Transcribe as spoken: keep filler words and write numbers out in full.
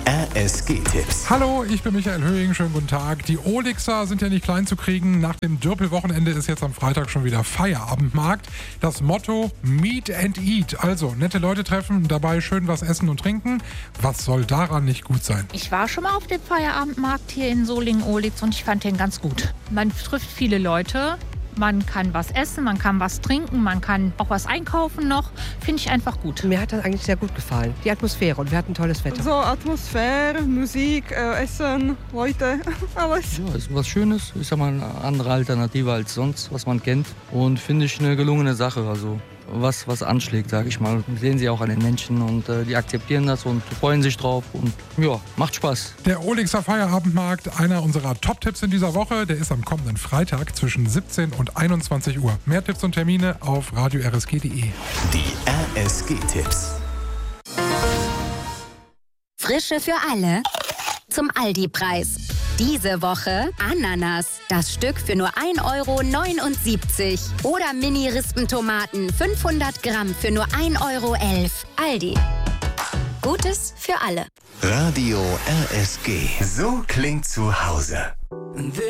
R S G-Tipps. Hallo, ich bin Michael Höhing, schönen guten Tag. Die Olixer sind ja nicht klein zu kriegen. Nach dem Dürpel-Wochenende ist jetzt am Freitag schon wieder Feierabendmarkt. Das Motto Meet and Eat, also nette Leute treffen, dabei schön was essen und trinken. Was soll daran nicht gut sein? Ich war schon mal auf dem Feierabendmarkt hier in Solingen-Ohlitz und ich fand den ganz gut. Man trifft viele Leute. Man kann was essen, man kann was trinken, man kann auch was einkaufen noch. Finde ich einfach gut. Mir hat das eigentlich sehr gut gefallen, die Atmosphäre, und wir hatten tolles Wetter. So Atmosphäre, Musik, äh, Essen, Leute, alles. Ja, ist was Schönes, ist ja mal eine andere Alternative als sonst, was man kennt. Und finde ich eine gelungene Sache, also was, was anschlägt, sage ich mal. Sehen sie auch an den Menschen und äh, die akzeptieren das und freuen sich drauf und ja, macht Spaß. Der Olixer Feierabendmarkt, einer unserer Top-Tipps in dieser Woche, der ist am kommenden Freitag zwischen siebzehn und einundzwanzig Uhr. Mehr Tipps und Termine auf radio r s g punkt d e. Die R S G-Tipps. Frische für alle zum Aldi-Preis. Diese Woche Ananas, das Stück für nur ein Euro neunundsiebzig. Oder Mini-Rispentomaten, fünfhundert Gramm für nur ein Euro elf. Aldi. Gutes für alle. Radio R S G. So klingt zu Hause.